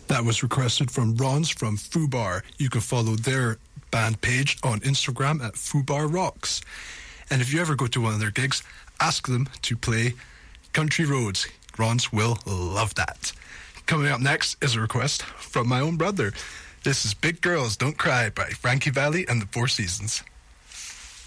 That was requested from Rons from Fubar. You can follow their band page on Instagram at Fubar Rocks. And if you ever go to one of their gigs, ask them to play Country Roads. Rons will love that. Coming up next is a request from my own brother. This is Big Girls Don't Cry by Frankie Valli and the Four Seasons.